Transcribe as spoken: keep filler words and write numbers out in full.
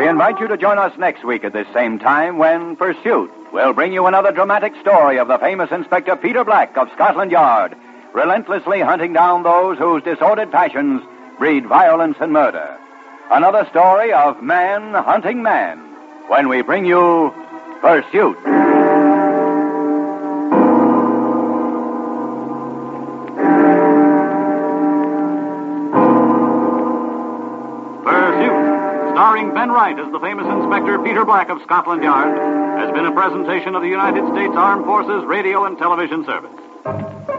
invite you to join us next week at this same time when Pursuit will bring you another dramatic story of the famous Inspector Peter Black of Scotland Yard, relentlessly hunting down those whose disordered passions breed violence and murder. Another story of man hunting man when we bring you Pursuit. Starring Ben Wright as the famous Inspector Peter Black of Scotland Yard, has been a presentation of the United States Armed Forces Radio and Television Service.